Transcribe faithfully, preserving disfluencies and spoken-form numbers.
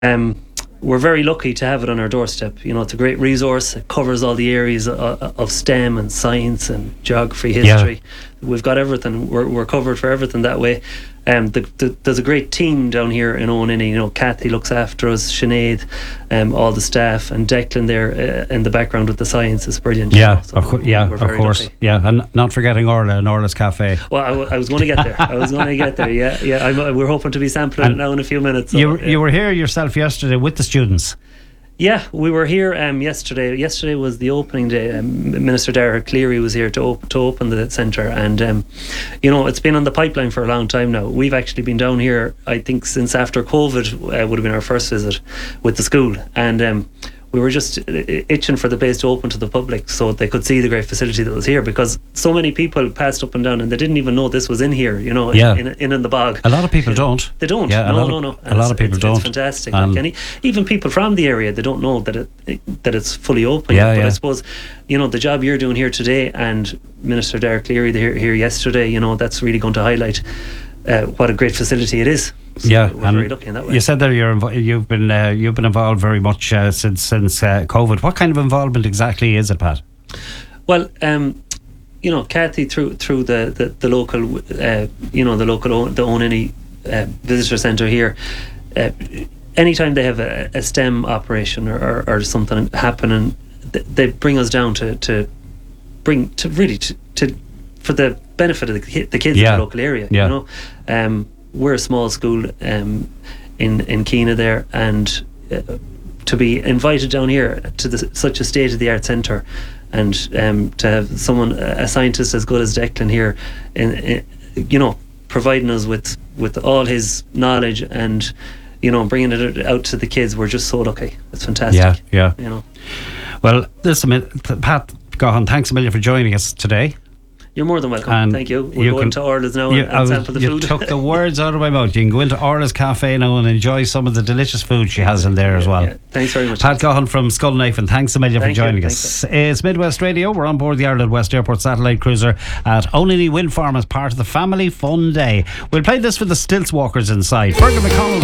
Um, we're very lucky to have it on our doorstep. You know, it's a great resource. It covers all the areas of, of STEM and science and geography, history. Yeah. We've got everything. We're, we're covered for everything that way. Um, the, the, there's a great team down here in Owen Inny. You know, Kathy looks after us, Sinead, um, all the staff, and Declan there uh, in the background with the science is brilliant. Yeah, you know, so of, co- yeah, of course. Lucky. Yeah, and not forgetting Orla and Orla's Cafe. Well, I, w- I was going to get there. I was going to get there. Yeah, yeah. I'm, we're hoping to be sampling and it now in a few minutes. So, you yeah. you were here yourself yesterday with the students. Yeah, we were here um, yesterday. Yesterday was the opening day. Um, Minister Darragh Cleary was here to, op- to open the centre, and um, you know, it's been on the pipeline for a long time now. We've actually been down here, I think, since after COVID uh, would have been our first visit with the school, and um, we were just itching for the place to open to the public so they could see the great facility that was here, because so many people passed up and down and they didn't even know this was in here, you know, yeah. in, in in the bog. A lot of people you know, don't. They don't. Yeah, no, of, no, no. A lot of people it's, don't. It's fantastic. Um, like any, even people from the area, they don't know that it that it's fully open. Yeah, but yeah. I suppose, you know, the job you're doing here today, and Minister Darragh Cleary here, here yesterday, you know, that's really going to highlight uh, what a great facility it is. So yeah, we're and very lucky in that way. You said that you're invo- you've been uh, you've been involved very much uh, since since uh, COVID. What kind of involvement exactly is it, Pat? Well, um, you know, Kathy through through the the, the local, uh, you know, the local own, the Owen Inny uh, visitor centre here. Uh, anytime they have a, a STEM operation or, or, or something happening, th- they bring us down to, to bring to really to, to for the benefit of the, ki- the kids Yeah. in the local area. Yeah. You know, um, we're a small school um, in in Keena there, and uh, to be invited down here to the, such a state of the art centre, and um, to have someone, a scientist as good as Declan here, in, in, you know, providing us with with all his knowledge and, you know, bringing it out to the kids. We're just so lucky. It's fantastic. Yeah, yeah. You know. Well, listen, Pat Gahan, thanks a million for joining us today. You're more than welcome. And Thank you. We'll you go can- into Orla's now You, and, I and was- sample the you food. took the words out of my mouth. You can go into Orla's Cafe now and enjoy some of the delicious food she has in there as well. Yeah, thanks very much. Pat Gahan from Scullinafen, thanks a million Thank for you, joining thank us. It's Midwest Radio. We're on board the Ireland West Airport satellite cruiser at Owen Inny Wind Farm as part of the Family Fun Day. We'll play this for the Stilts Walkers inside. Fergal McConnell